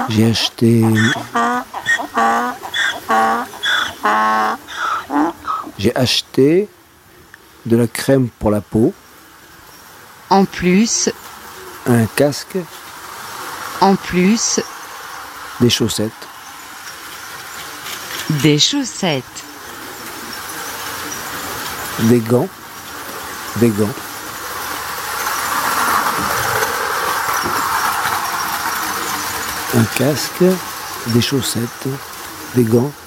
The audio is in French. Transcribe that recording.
J'ai acheté... J'ai acheté de la crème pour la peau. En plus, Un casque, en plus, des chaussettes. des chaussettes, Des gants. Des gants. Un casque, des chaussettes, des gants.